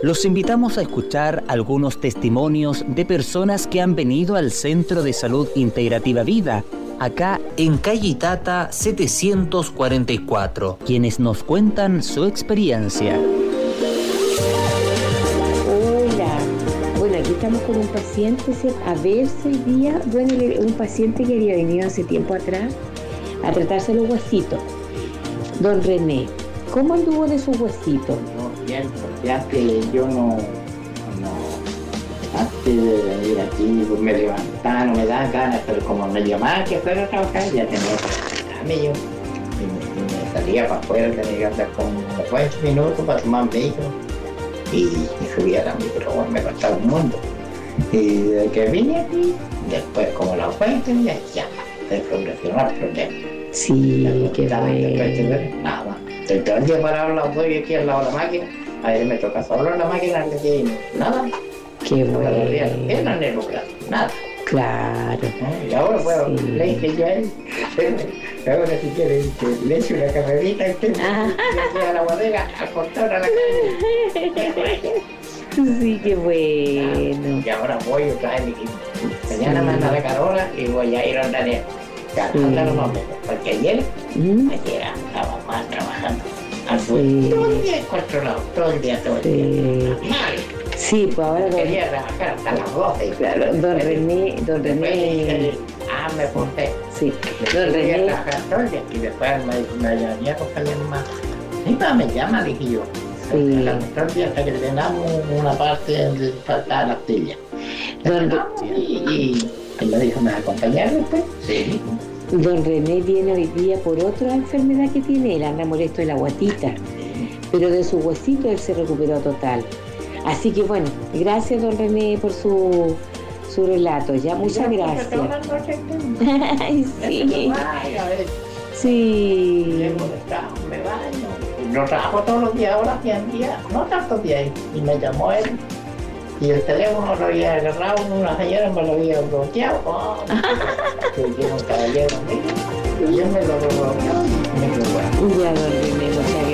Los invitamos a escuchar algunos testimonios de personas que han venido al Centro de Salud Integrativa Vida, acá en calle Itata 744, quienes nos cuentan su experiencia. Hola, bueno, aquí estamos con un paciente, a ver si hoy día, bueno, un paciente que había venido hace tiempo atrás a tratarse los huesitos. Don René, ¿cómo anduvo de sus huesitos? No, bien, porque antes yo no, antes de venir aquí, pues me levantaba, no me daban ganas, pero como me llamaba que fuera a trabajar, ya tenía que levantarme yo. Y me salía para afuera, tenía que andar como 20 minutos para tomar un médico. Y subía a la micro, bueno, me costaba un mundo. Y desde que vine aquí, después como la fuente, ya se solucionó el problema. Sí, qué bueno. Nada, estoy todo el día parado al lado, estoy aquí al lado de la máquina. A ver, me toca solo la máquina, nada. Qué bueno. Era negro, nada. Claro. Y ahora puedo, Sí. le dije yo a él, ahora si quiere, le echo una carrerita y usted a la bodega a cortar a la calle. Sí, qué bueno. Y ahora voy otra vez, mañana me anda la Carola y voy a ir a andar porque ayer estaba más trabajando. Todo el día controlado, todo el día. Mal. Sí, pues ahora Quería trabajar hasta las 12. Claro, don René. Me apunté. Sí, don Quería René. trabajar todo el día y después me llamaría con alguien más. Mi papá me llama, dije yo. Sí. Todo el día hasta que llenamos una parte donde faltaba la astilla. Y me dijo, ¿me acompañar después? Sí. Don René viene hoy día por otra enfermedad que tiene, él anda molesto de la guatita, pero de su huesito él se recuperó total. Así que bueno, gracias don René por su relato, ya muchas gracias. Ay, sí. Sí. Me baño. No trabajo todos los días, ahora 100 días, no tantos días. Y me llamó él. Y el teléfono lo había agarrado una señora, me lo había bloqueado. Que tiene un caballero mío. Y él me lo bloqueó. Ya, don René, muchas gracias.